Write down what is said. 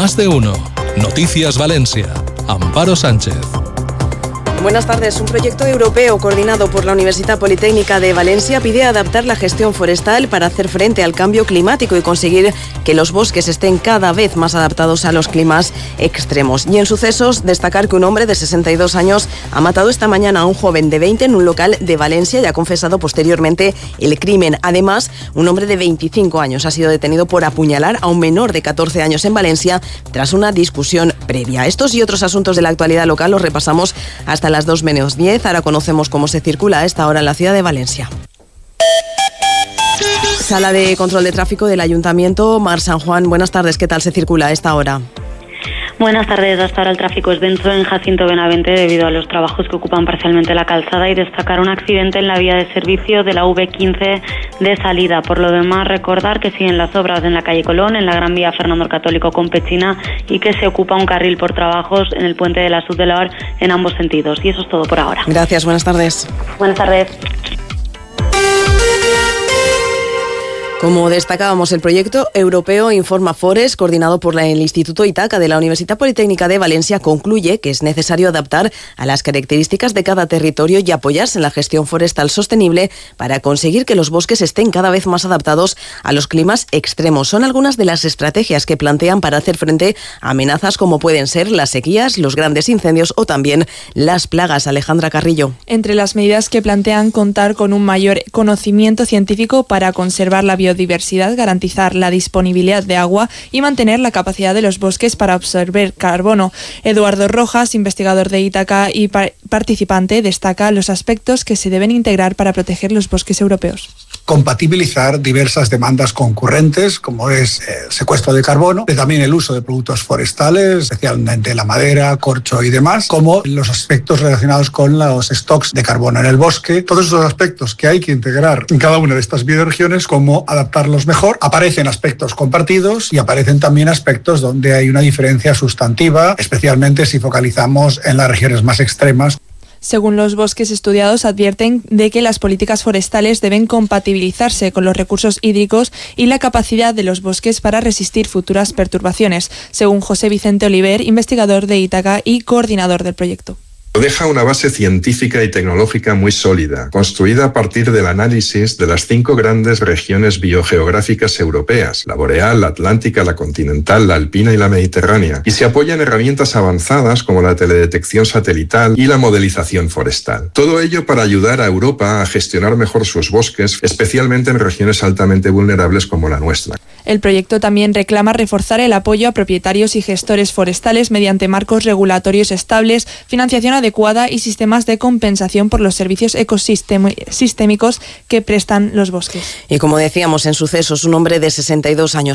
Más de uno. Noticias Valencia. Amparo Sánchez. Buenas tardes. Un proyecto europeo coordinado por la Universitat Politécnica de Valencia pide adaptar la gestión forestal para hacer frente al cambio climático y conseguir que los bosques estén cada vez más adaptados a los climas extremos. Y en sucesos, destacar que un hombre de 62 años ha matado esta mañana a un joven de 20 en un local de Valencia y ha confesado posteriormente el crimen. Además, un hombre de 25 años ha sido detenido por apuñalar a un menor de 14 años en Valencia tras una discusión previa. Estos y otros asuntos de la actualidad local los repasamos hasta las 2 menos 10. Ahora conocemos cómo se circula a esta hora en la ciudad de Valencia. Sala de control de tráfico del Ayuntamiento, Mar San Juan. Buenas tardes, ¿qué tal se circula a esta hora? Buenas tardes. Hasta ahora el tráfico es denso en Jacinto Benavente debido a los trabajos que ocupan parcialmente la calzada y destacar un accidente en la vía de servicio de la V15 de salida. Por lo demás, recordar que siguen las obras en la calle Colón, en la Gran Vía Fernando el Católico con Pechina y que se ocupa un carril por trabajos en el puente de la Sud de la Or en ambos sentidos. Y eso es todo por ahora. Gracias, buenas tardes. Buenas tardes. Como destacábamos, el proyecto europeo Informa Forest, coordinado por el Instituto Itaca de la Universitat Politécnica de Valencia, concluye que es necesario adaptar a las características de cada territorio y apoyarse en la gestión forestal sostenible para conseguir que los bosques estén cada vez más adaptados a los climas extremos. Son algunas de las estrategias que plantean para hacer frente a amenazas como pueden ser las sequías, los grandes incendios o también las plagas. Alejandra Carrillo. Entre las medidas que plantean, contar con un mayor conocimiento científico para conservar la biodiversidad, garantizar la disponibilidad de agua y mantener la capacidad de los bosques para absorber carbono. Eduardo Rojas, investigador de Itaca y participante, destaca los aspectos que se deben integrar para proteger los bosques europeos. Compatibilizar diversas demandas concurrentes, como es el secuestro de carbono, también el uso de productos forestales, especialmente la madera, corcho y demás, como los aspectos relacionados con los stocks de carbono en el bosque. Todos esos aspectos que hay que integrar en cada una de estas bioregiones, cómo adaptarlos mejor. Aparecen aspectos compartidos y aparecen también aspectos donde hay una diferencia sustantiva, especialmente si focalizamos en las regiones más extremas. Según los bosques estudiados, advierten de que las políticas forestales deben compatibilizarse con los recursos hídricos y la capacidad de los bosques para resistir futuras perturbaciones, según José Vicente Oliver, investigador de Itaca y coordinador del proyecto. Deja una base científica y tecnológica muy sólida, construida a partir del análisis de las 5 grandes regiones biogeográficas europeas, la boreal, la atlántica, la continental, la alpina y la mediterránea, y se apoya en herramientas avanzadas como la teledetección satelital y la modelización forestal. Todo ello para ayudar a Europa a gestionar mejor sus bosques, especialmente en regiones altamente vulnerables como la nuestra. El proyecto también reclama reforzar el apoyo a propietarios y gestores forestales mediante marcos regulatorios estables, financiación adecuada y sistemas de compensación por los servicios ecosistémicos que prestan los bosques. Y como decíamos, en sucesos, un hombre de 62 años